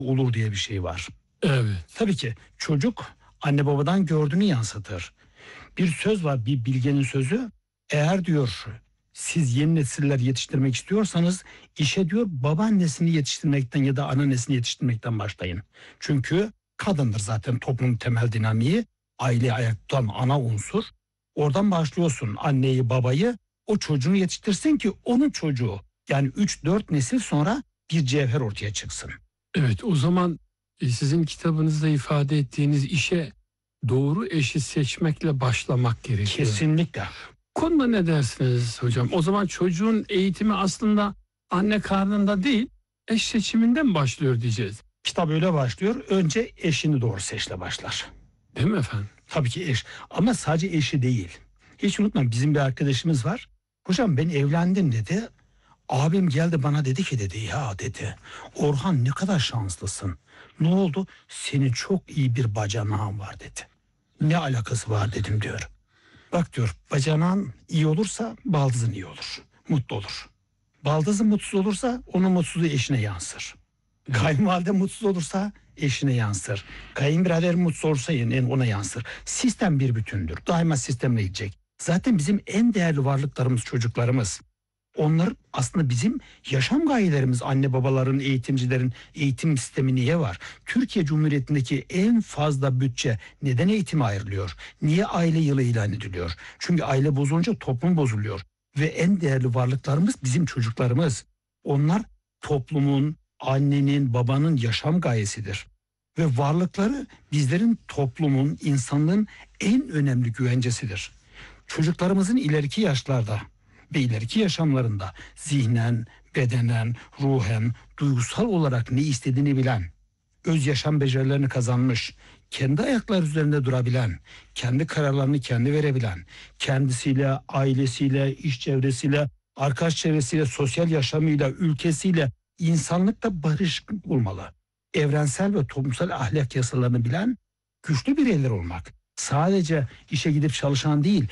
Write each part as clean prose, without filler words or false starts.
olur diye bir şey var. Evet. Tabii ki çocuk anne babadan gördüğünü yansıtır. Bir söz var, bir bilgenin sözü. Eğer diyor siz yeni nesiller yetiştirmek istiyorsanız işe diyor babaannesini yetiştirmekten ya da anneannesini yetiştirmekten başlayın. Çünkü kadındır zaten toplumun temel dinamiği. Aileyi ayakta tutan ana unsur. Oradan başlıyorsun anneyi babayı, o çocuğunu yetiştirsin ki onun çocuğu yani 3-4 nesil sonra bir cevher ortaya çıksın. Evet, o zaman sizin kitabınızda ifade ettiğiniz işe doğru eşi seçmekle başlamak gerekiyor. Kesinlikle. Konuda ne dersiniz hocam? O zaman çocuğun eğitimi aslında anne karnında değil, eş seçiminden başlıyor diyeceğiz. Kitap öyle başlıyor. Önce eşini doğru seçle başlar. Değil mi efendim? Tabii ki eş. Ama sadece eşi değil. Hiç unutma, bizim bir arkadaşımız var. Hocam ben evlendim dedi. Abim geldi bana dedi ki dedi ya dedi. Orhan ne kadar şanslısın. Ne oldu? Senin çok iyi bir bacanağın var dedi. Ne alakası var dedim diyor. Bak diyor, bacanağın iyi olursa baldızın iyi olur. Mutlu olur. Baldızın mutsuz olursa onun mutsuzluğu eşine yansır. Kayınvalide mutsuz olursa eşine yansır. Kayınbirader mutsuz olursa yine ona yansır. Sistem bir bütündür. Daima sistemle gidecek. Zaten bizim en değerli varlıklarımız çocuklarımız. Onlar aslında bizim yaşam gayelerimiz. Anne babaların, eğitimcilerin eğitim sistemi niye var? Türkiye Cumhuriyeti'ndeki en fazla bütçe neden eğitime ayrılıyor? Niye aile yılı ilan ediliyor? Çünkü aile bozulunca toplum bozuluyor. Ve en değerli varlıklarımız bizim çocuklarımız. Onlar toplumun, annenin, babanın yaşam gayesidir. Ve varlıkları bizlerin, toplumun, insanlığın en önemli güvencesidir. Çocuklarımızın ileriki yaşlarda ve ileriki yaşamlarında zihnen, bedenen, ruhen, duygusal olarak ne istediğini bilen, öz yaşam becerilerini kazanmış, kendi ayakları üzerinde durabilen, kendi kararlarını kendi verebilen, kendisiyle, ailesiyle, iş çevresiyle, arkadaş çevresiyle, sosyal yaşamıyla, ülkesiyle, insanlıkla barışık olmalı. Evrensel ve toplumsal ahlak yasalarını bilen güçlü bireyler olmak. Sadece işe gidip çalışan değil,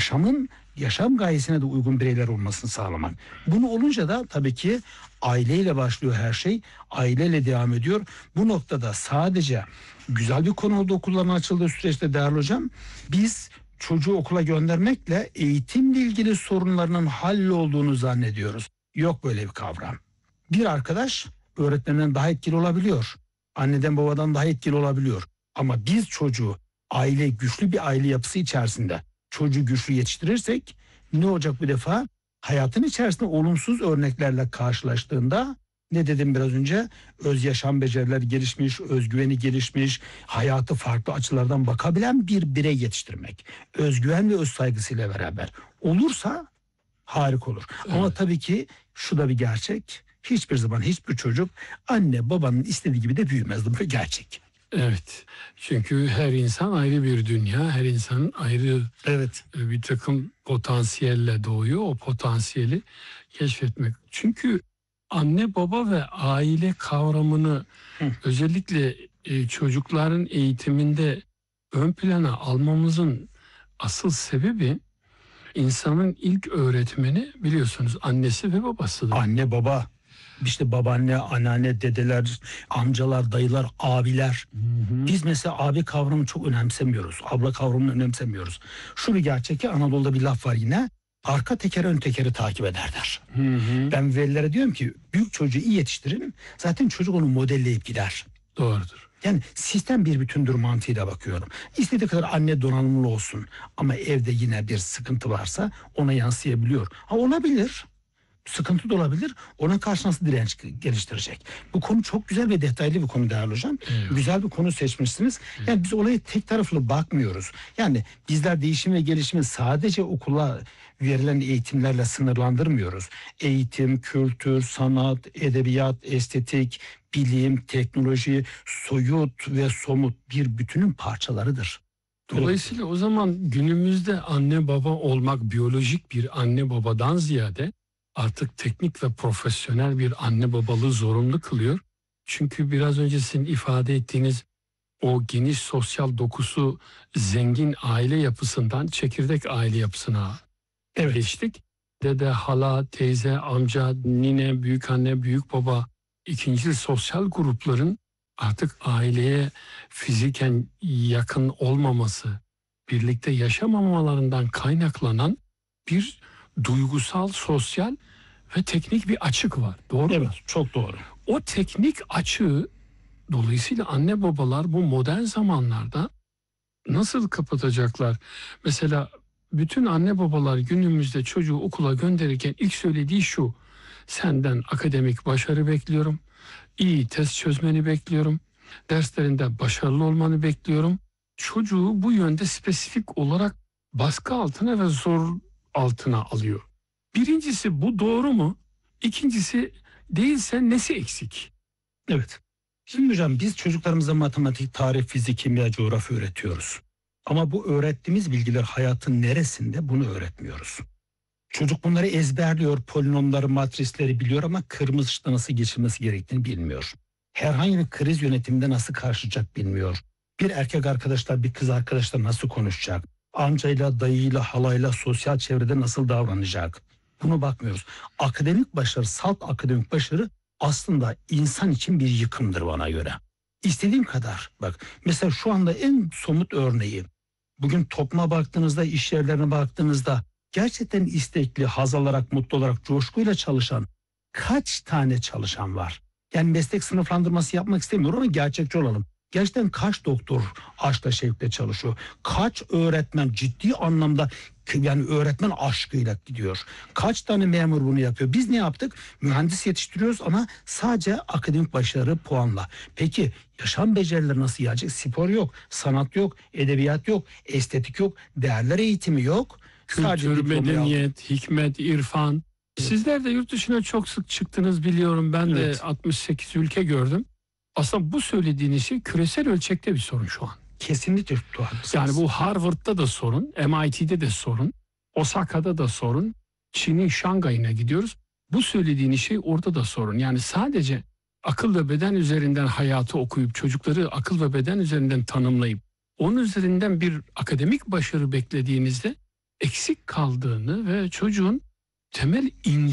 yaşam gayesine de uygun bireyler olmasını sağlamak. Bunu olunca da tabii ki aileyle başlıyor her şey. Aileyle devam ediyor. Bu noktada sadece güzel bir konu oldu okulların açıldığı süreçte değerli hocam. Biz çocuğu okula göndermekle eğitimle ilgili sorunlarının hallolduğunu zannediyoruz. Yok böyle bir kavram. Bir arkadaş öğretmenden daha etkili olabiliyor. Anneden babadan daha etkili olabiliyor. Ama biz çocuğu güçlü bir aile yapısı içerisinde çocuğu güçlü yetiştirirsek ne olacak bu defa? Hayatın içerisinde olumsuz örneklerle karşılaştığında ne dedim biraz önce? Öz yaşam becerileri gelişmiş, özgüveni gelişmiş, hayatı farklı açılardan bakabilen bir birey yetiştirmek. Özgüven ve öz saygısıyla beraber olursa harika olur. Evet. Ama tabii ki şu da bir gerçek. Hiçbir zaman hiçbir çocuk anne babanın istediği gibi de büyümez. Bu gerçek. Evet. Çünkü her insan ayrı bir dünya, her insanın ayrı bir takım potansiyelle doğuyor. O potansiyeli keşfetmek. Çünkü anne baba ve aile kavramını özellikle çocukların eğitiminde ön plana almamızın asıl sebebi insanın ilk öğretmeni biliyorsunuz annesi ve babasıdır. Anne baba. İşte babaanne, anneanne, dedeler, amcalar, dayılar, abiler. Biz mesela abi kavramını çok önemsemiyoruz. Abla kavramını önemsemiyoruz. Şu bir gerçek ki Anadolu'da bir laf var yine. Arka teker ön tekeri takip ederler. Ben velilere diyorum ki büyük çocuğu iyi yetiştirin. Zaten çocuk onu modelleyip gider. Doğrudur. Yani sistem bir bütündür mantığıyla bakıyorum. İstediği kadar anne donanımlı olsun ama evde yine bir sıkıntı varsa ona yansıyabiliyor. Olabilir. Sıkıntı da olabilir. Ona karşı nasıl direnç geliştirecek? Bu konu çok güzel ve detaylı bir konu değerli hocam. Güzel bir konu seçmişsiniz. Yani biz olaya tek taraflı bakmıyoruz. Yani bizler değişim ve gelişimi sadece okula verilen eğitimlerle sınırlandırmıyoruz. Eğitim, kültür, sanat, edebiyat, estetik, bilim, teknoloji, soyut ve somut bir bütünün parçalarıdır. Dolayısıyla o zaman günümüzde anne baba olmak biyolojik bir anne babadan ziyade artık teknik ve profesyonel bir anne babalığı zorunlu kılıyor. Çünkü biraz önce sizin ifade ettiğiniz o geniş sosyal dokusu zengin aile yapısından çekirdek aile yapısına geçtik. Dede, hala, teyze, amca, nine, büyükanne, büyükbaba, ikincil sosyal grupların artık aileye fiziken yakın olmaması, birlikte yaşamamalarından kaynaklanan bir duygusal, sosyal ve teknik bir açık var. Doğru Evet, mu? çok doğru. O teknik açığı dolayısıyla anne babalar bu modern zamanlarda nasıl kapatacaklar? Mesela bütün anne babalar günümüzde çocuğu okula gönderirken ilk söylediği şu: senden akademik başarı bekliyorum, iyi test çözmeni bekliyorum, derslerinde başarılı olmanı bekliyorum. Çocuğu bu yönde spesifik olarak baskı altına ve zor altına alıyor. Birincisi, bu doğru mu? İkincisi, değilse nesi eksik? Evet. Şimdi hocam biz çocuklarımıza matematik, tarih, fizik, kimya, coğrafya öğretiyoruz. Ama bu öğrettiğimiz bilgiler hayatın neresinde, bunu öğretmiyoruz. Çocuk bunları ezberliyor, polinomları, matrisleri biliyor ama kırmızı ışıkta nasıl geçirmesi gerektiğini bilmiyor. Herhangi bir kriz yönetiminde nasıl karşılayacak bilmiyor. Bir erkek arkadaşla bir kız arkadaşla nasıl konuşacak? Amcayla, dayıyla, halayla, sosyal çevrede nasıl davranacak? Bunu bakmıyoruz. Akademik başarı, salt akademik başarı aslında insan için bir yıkımdır bana göre. İstediğim kadar bak, mesela şu anda en somut örneği, bugün topluma baktığınızda, iş yerlerine baktığınızda gerçekten istekli, haz alarak, mutlu olarak, coşkuyla çalışan kaç tane çalışan var? Yani meslek sınıflandırması yapmak istemiyorum ama gerçekçi olalım. Gerçekten kaç doktor aşkla şevkle çalışıyor? Kaç öğretmen ciddi anlamda, yani öğretmen aşkıyla gidiyor? Kaç tane memur bunu yapıyor? Biz ne yaptık? Mühendis yetiştiriyoruz ama sadece akademik başarı puanla. Peki yaşam becerileri nasıl gelecek? Spor yok, sanat yok, edebiyat yok, estetik yok, değerler eğitimi yok. Sadece Kültür, diplomayı medeniyet, hikmet, irfan. Evet. Sizler de yurt dışına çok sık çıktınız biliyorum. Ben de Evet. 68 ülke gördüm. Aslında bu söylediğiniz şey küresel ölçekte bir sorun şu an. Kesinlikle haklısınız. Yani bu Harvard'da da sorun, MIT'de de sorun, Osaka'da da sorun, Çin'in Şangay'ına gidiyoruz. Bu söylediğiniz şey orada da sorun. Yani sadece akıl ve beden üzerinden hayatı okuyup çocukları akıl ve beden üzerinden tanımlayıp onun üzerinden bir akademik başarı beklediğinizde eksik kaldığını ve çocuğun temel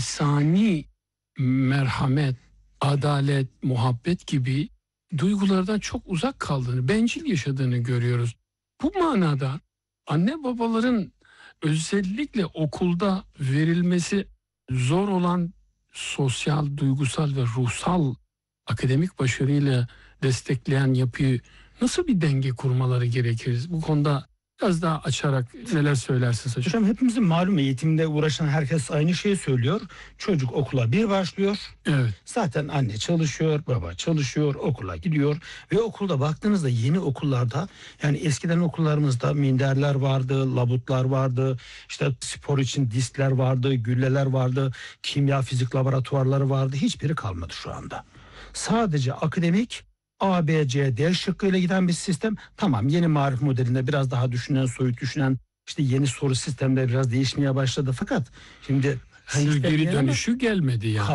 insani merhamet, adalet, muhabbet gibi duygulardan çok uzak kaldığını, bencil yaşadığını görüyoruz. Bu manada anne babaların özellikle okulda verilmesi zor olan sosyal, duygusal ve ruhsal akademik başarıyla destekleyen yapıyı nasıl bir denge kurmaları gerekir? Bu konuda biraz daha açarak neler söylersiniz hocam? Hocam hepimizin malum, eğitimde uğraşan herkes aynı şeyi söylüyor. Çocuk okula bir başlıyor. Evet. Zaten anne çalışıyor, baba çalışıyor, okula gidiyor. Ve okulda baktığınızda yeni okullarda, yani eskiden okullarımızda minderler vardı, labutlar vardı, işte spor için diskler vardı, gülleler vardı, kimya fizik laboratuvarları vardı. Hiçbiri kalmadı şu anda. Sadece akademik A, B, C, D şıkkıyla giden bir sistem. Tamam, yeni marif modelinde biraz daha düşünen, soyut düşünen, işte yeni soru sistemleri biraz değişmeye başladı. Fakat şimdi Henüz geri dönüşü gelmedi yani.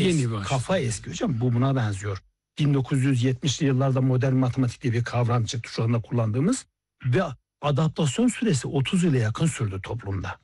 kafa eski hocam, bu buna benziyor. 1970'li yıllarda modern matematik diye bir kavram çıktı şu anda kullandığımız ve adaptasyon süresi 30 yıla yakın sürdü toplumda.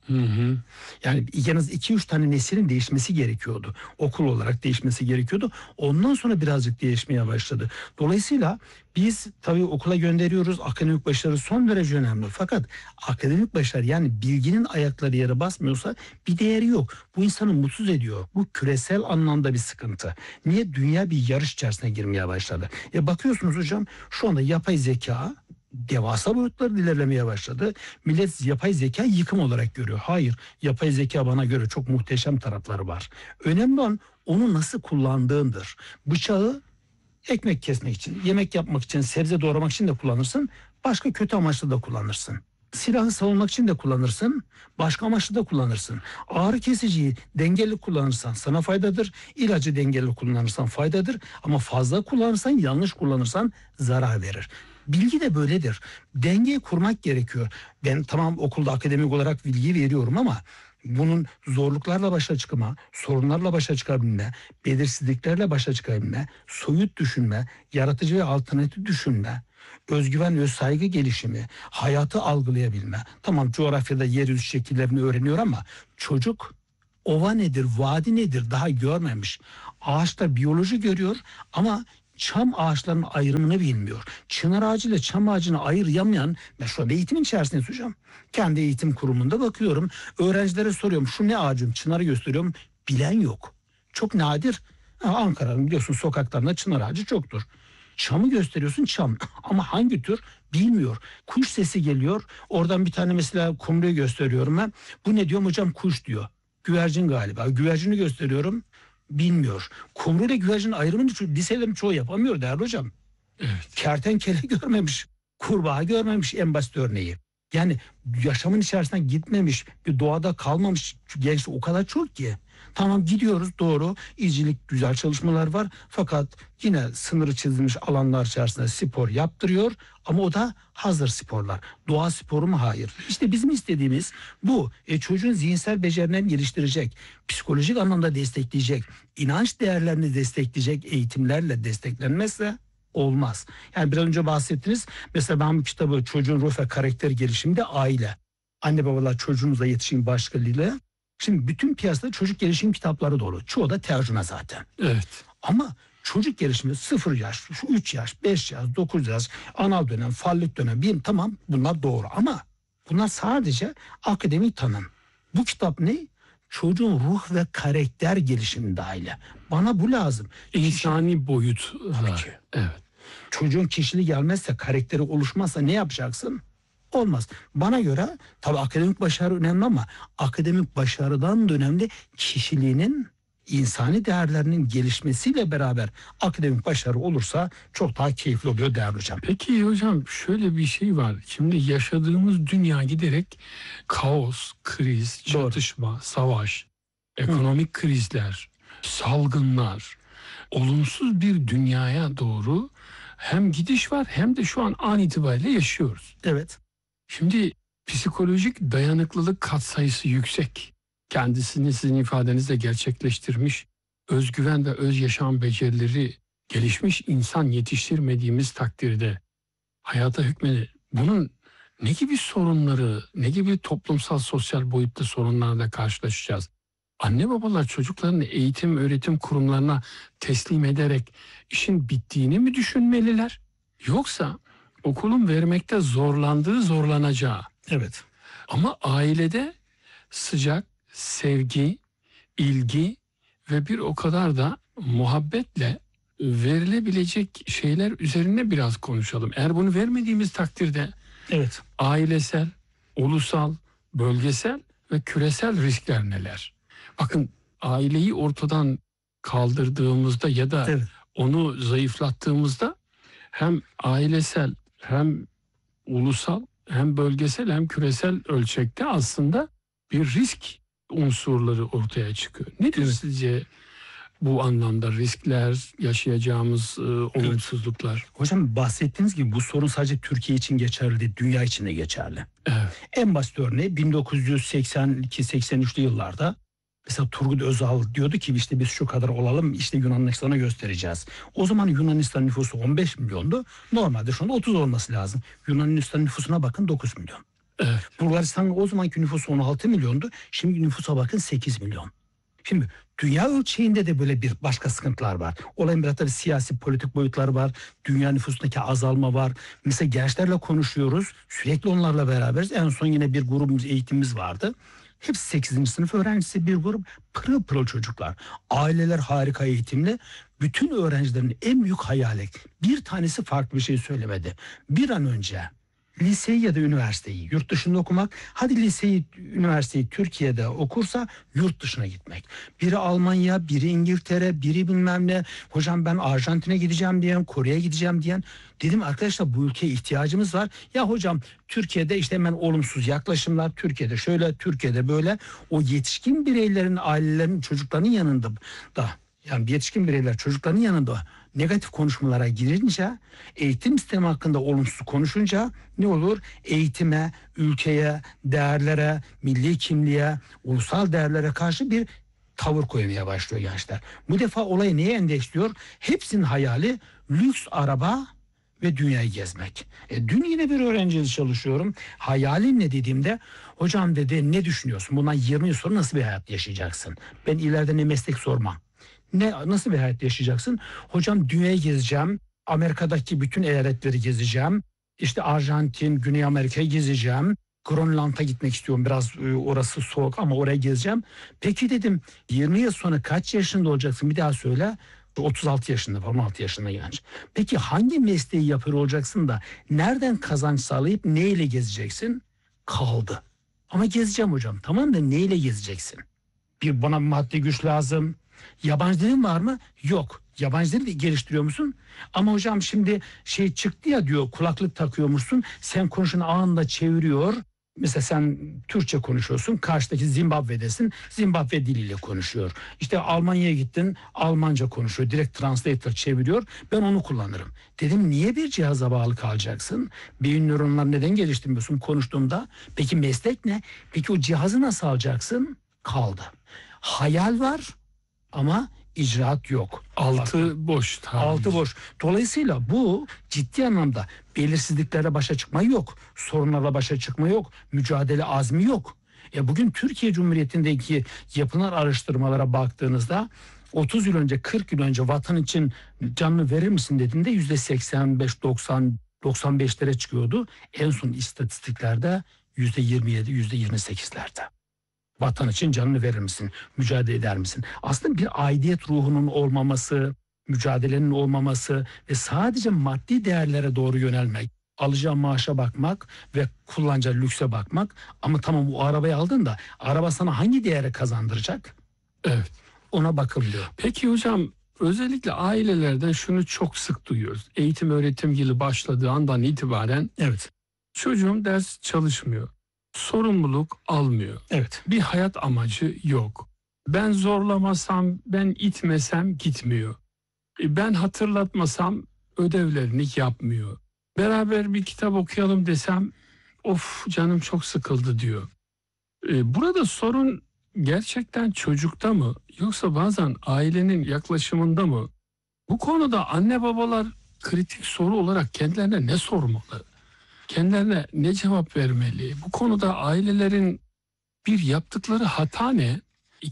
Yani yalnız 2-3 tane neslin değişmesi gerekiyordu. Okul olarak değişmesi gerekiyordu. Ondan sonra birazcık değişmeye başladı. Dolayısıyla biz tabii okula gönderiyoruz. Akademik başarı son derece önemli. Fakat akademik başarı, yani bilginin ayakları yere basmıyorsa bir değeri yok. Bu insanı mutsuz ediyor. Bu küresel anlamda bir sıkıntı. Niye? Dünya bir yarış içerisine girmeye başladı. Bakıyorsunuz hocam, şu anda yapay zeka devasa boyutlarda ilerlemeye başladı. Millet yapay zeka yıkım olarak görüyor. Hayır, yapay zeka bana göre çok muhteşem tarafları var. Önemli olan onu nasıl kullandığındır. Bıçağı ekmek kesmek için, yemek yapmak için, sebze doğramak için de kullanırsın. Başka kötü amaçlı da kullanırsın. Silahı savunmak için de kullanırsın. Başka amaçlı da kullanırsın. Ağrı kesiciyi dengeli kullanırsan sana faydadır. İlacı dengeli kullanırsan faydadır. Ama fazla kullanırsan, yanlış kullanırsan zarar verir. Bilgi de böyledir. Dengeyi kurmak gerekiyor. Ben tamam okulda akademik olarak bilgi veriyorum ama bunun zorluklarla başa çıkma, sorunlarla başa çıkabilme, belirsizliklerle başa çıkabilme, soyut düşünme, yaratıcı ve alternatif düşünme, özgüven ve saygı gelişimi, hayatı algılayabilme. Tamam, coğrafyada yeryüzü şekillerini öğreniyor ama çocuk ova nedir, vadi nedir daha görmemiş. Ağaçta biyoloji görüyor ama çam ağaçlarının ayrımını bilmiyor. Çınar ağacı ile çam ağacını ayıramayan, ben şu anda eğitimin içerisinde hocam. Kendi eğitim kurumunda bakıyorum. Öğrencilere soruyorum, şu ne ağacım, çınarı gösteriyorum. Bilen yok. Çok nadir. Ankara'nın biliyorsun sokaklarında çınar ağacı çoktur. Çamı gösteriyorsun, çam. Ama hangi tür bilmiyor. Kuş sesi geliyor. Oradan bir tane mesela kumruyu gösteriyorum ben. Bu ne diyorum hocam, kuş diyor. Güvercin galiba. Güvercini gösteriyorum. Bilmiyor. Kumru ile güvercin ayrımını liselerin çoğu yapamıyor değerli hocam. Evet. Kertenkele görmemiş. Kurbağa görmemiş, en basit örneği. Yani yaşamın içerisinden gitmemiş, bir doğada kalmamış genç o kadar çok ki. Tamam, gidiyoruz, doğru, izcilik güzel çalışmalar var, fakat yine sınırı çizilmiş alanlar içerisinde spor yaptırıyor, ama o da hazır sporlar. Doğa sporu mu? Hayır. İşte bizim istediğimiz bu. Çocuğun zihinsel becerilerini geliştirecek, psikolojik anlamda destekleyecek, inanç değerlerini destekleyecek eğitimlerle desteklenmezse olmaz. Yani biraz önce bahsettiniz. Mesela ben bu kitabı, çocuğun ruh ve karakter gelişiminde aile, anne babalar çocuğunuzla yetişkin başkalığıyla. Şimdi bütün piyasada çocuk gelişim kitapları dolu. Çoğu da tercüme zaten. Evet. Ama çocuk gelişimi 0 yaş, 3 yaş, 5 yaş, 9 yaş, anal dönem, fallik dönem, tamam, bunlar doğru, ama bunlar sadece akademik tanım. Bu kitap ne? Çocuğun ruh ve karakter gelişiminde aile. Bana bu lazım. İnsani boyut. Evet. Çocuğun kişiliği gelmezse, karakteri oluşmazsa ne yapacaksın? Olmaz. Bana göre tabii akademik başarı önemli, ama akademik başarıdan da önemli kişiliğinin, insani değerlerinin gelişmesiyle beraber akademik başarı olursa çok daha keyifli oluyor değerli hocam. Peki hocam, şöyle bir şey var. Şimdi yaşadığımız dünya giderek kaos, kriz, çatışma, savaş, ekonomik krizler, salgınlar, olumsuz bir dünyaya doğru hem gidiş var, hem de şu an itibariyle yaşıyoruz. Evet. Şimdi psikolojik dayanıklılık katsayısı yüksek. Kendisini sizin ifadenizle gerçekleştirmiş, özgüven ve öz yaşam becerileri gelişmiş insan yetiştirmediğimiz takdirde hayata hükmede bunun ne gibi sorunları, ne gibi toplumsal sosyal boyutta sorunlarla karşılaşacağız? Anne babalar çocuklarını eğitim öğretim kurumlarına teslim ederek işin bittiğini mi düşünmeliler? Yoksa okulun vermekte zorlanacağı. Evet. Ama ailede sıcak, sevgi, ilgi ve bir o kadar da muhabbetle verilebilecek şeyler üzerine biraz konuşalım. Eğer bunu vermediğimiz takdirde evet, ailesel, ulusal, bölgesel ve küresel riskler neler? Bakın, aileyi ortadan kaldırdığımızda ya da onu zayıflattığımızda hem ailesel, hem ulusal, hem bölgesel, hem küresel ölçekte aslında bir risk unsurları ortaya çıkıyor. Nedir sizce bu anlamda riskler, yaşayacağımız olumsuzluklar? Hocam bahsettiğiniz gibi bu sorun sadece Türkiye için geçerli değil, dünya için de geçerli. Evet. En basit örneği 1982-83'lü yıllarda mesela Turgut Özal diyordu ki işte biz şu kadar olalım, işte Yunanistan'a göstereceğiz. O zaman Yunanistan nüfusu 15 milyondu. Normalde şu anda 30 olması lazım. Yunanistan nüfusuna bakın, 9 milyon. Evet. Bulgaristan'ın o zamanki nüfusu 16 milyondu. Şimdi nüfusa bakın 8 milyon. Şimdi dünya ölçeğinde de böyle bir başka sıkıntılar var. Olayın biraz tabii siyasi politik boyutları var. Dünya nüfusundaki azalma var. Mesela gençlerle konuşuyoruz. Sürekli onlarla beraberiz. En son yine bir grubumuz, eğitimimiz vardı. Hepsi 8. sınıf öğrencisi, bir grup pırıl pırıl çocuklar. Aileler harika eğitimli. Bütün öğrencilerin en büyük hayali, bir tanesi farklı bir şey söylemedi. Bir an önce liseyi ya da üniversiteyi yurt dışında okumak, hadi liseyi, üniversiteyi Türkiye'de okursa yurt dışına gitmek. Biri Almanya, biri İngiltere, biri bilmem ne. Hocam ben Arjantin'e gideceğim diyen, Kore'ye gideceğim diyen. Dedim arkadaşlar, bu ülkeye ihtiyacımız var. Ya hocam Türkiye'de işte hemen olumsuz yaklaşımlar, Türkiye'de şöyle, Türkiye'de böyle. O yetişkin bireylerin, ailelerin, çocuklarının yanında da, yani yetişkin bireyler çocuklarının yanında negatif konuşmalara girince, eğitim sistemi hakkında olumsuz konuşunca ne olur? Eğitime, ülkeye, değerlere, milli kimliğe, ulusal değerlere karşı bir tavır koymaya başlıyor gençler. Bu defa olayı neye endeksliyor? Hepsinin hayali lüks araba ve dünyayı gezmek. Dün yine bir öğrenciyle çalışıyorum. Hayalin ne dediğimde, hocam dedi, ne düşünüyorsun? Bundan 20 yıl sonra nasıl bir hayat yaşayacaksın? Ben ileride ne meslek sormam, Nasıl bir hayat yaşayacaksın? Hocam dünyayı gezeceğim. Amerika'daki bütün eyaletleri gezeceğim. İşte Arjantin, Güney Amerika'yı gezeceğim. Grönland'a gitmek istiyorum. Biraz orası soğuk ama oraya gezeceğim. Peki dedim 20 yıl sonra kaç yaşında olacaksın? Bir daha söyle. 36 yaşında, 16 yaşında genç. Peki hangi mesleği yapıyor olacaksın da nereden kazanç sağlayıp neyle gezeceksin? Kaldı. Ama gezeceğim hocam. Tamam da neyle gezeceksin? Bana maddi güç lazım. Yabancı dilin var mı? Yok. Yabancı dili de geliştiriyor musun? Ama hocam şimdi çıktı ya diyor, kulaklık takıyormuşsun. Sen konuşunu anında çeviriyor. Mesela sen Türkçe konuşuyorsun. Karşıdaki Zimbabwe'desin. Zimbabwe diliyle konuşuyor. İşte Almanya'ya gittin. Almanca konuşuyor. Direkt translator çeviriyor. Ben onu kullanırım. Dedim niye bir cihaza bağlı kalacaksın? Beyin nöronları neden geliştirmiyorsun konuştuğumda? Peki meslek ne? Peki o cihazı nasıl alacaksın? Kaldı. Hayal var ama icraat yok. Altı boş. Altı boş. Dolayısıyla bu ciddi anlamda belirsizliklerle başa çıkma yok. Sorunlarla başa çıkma yok. Mücadele azmi yok. Bugün Türkiye Cumhuriyeti'ndeki yapılan araştırmalara baktığınızda 30 yıl önce 40 yıl önce vatan için canını verir misin dediğinde %85, 90, 95'lere çıkıyordu. En son istatistiklerde %27, %28'lerde. Vatan için canını verir misin? Mücadele eder misin? Aslında bir aidiyet ruhunun olmaması, mücadelenin olmaması ve sadece maddi değerlere doğru yönelmek, alacağın maaşa bakmak ve kullanacağı lükse bakmak. Ama tamam bu arabayı aldın da araba sana hangi değere kazandıracak? Evet. Ona bakılıyor. Peki hocam, özellikle ailelerden şunu çok sık duyuyoruz. Eğitim öğretim yılı başladığı andan itibaren evet, çocuğum ders çalışmıyor. Sorumluluk almıyor. Evet. Bir hayat amacı yok. Ben zorlamasam, ben itmesem gitmiyor. Ben hatırlatmasam ödevlerini yapmıyor. Beraber bir kitap okuyalım desem, of canım çok sıkıldı diyor. Burada sorun gerçekten çocukta mı, yoksa bazen ailenin yaklaşımında mı? Bu konuda anne babalar kritik soru olarak kendilerine ne sormalı? Kendilerine ne cevap vermeli? Bu konuda ailelerin bir yaptıkları hata ne?